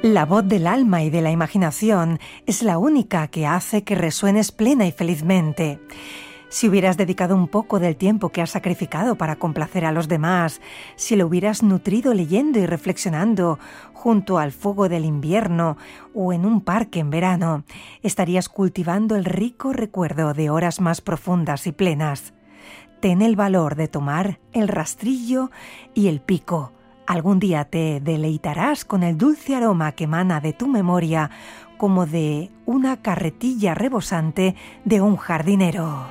La voz del alma y de la imaginación es la única que hace que resuenes plena y felizmente. Si hubieras dedicado un poco del tiempo que has sacrificado para complacer a los demás, si lo hubieras nutrido leyendo y reflexionando junto al fuego del invierno o en un parque en verano, estarías cultivando el rico recuerdo de horas más profundas y plenas. Ten el valor de tomar el rastrillo y el pico. Algún día te deleitarás con el dulce aroma que emana de tu memoria como de una carretilla rebosante de un jardinero.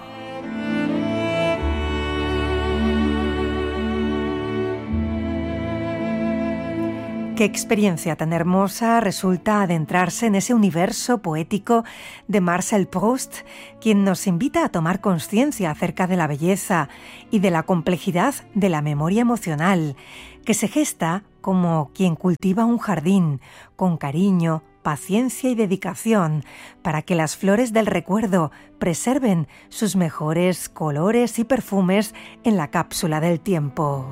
Qué experiencia tan hermosa resulta adentrarse en ese universo poético de Marcel Proust, quien nos invita a tomar conciencia acerca de la belleza y de la complejidad de la memoria emocional, que se gesta como quien cultiva un jardín, con cariño, paciencia y dedicación, para que las flores del recuerdo preserven sus mejores colores y perfumes en la cápsula del tiempo.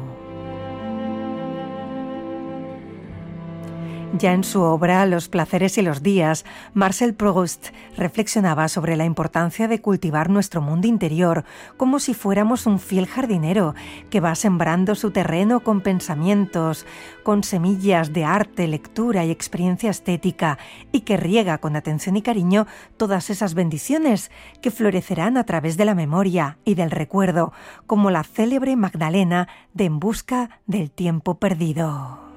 Ya en su obra Los placeres y los días, Marcel Proust reflexionaba sobre la importancia de cultivar nuestro mundo interior como si fuéramos un fiel jardinero que va sembrando su terreno con pensamientos, con semillas de arte, lectura y experiencia estética, y que riega con atención y cariño todas esas bendiciones que florecerán a través de la memoria y del recuerdo, como la célebre Magdalena de En busca del tiempo perdido.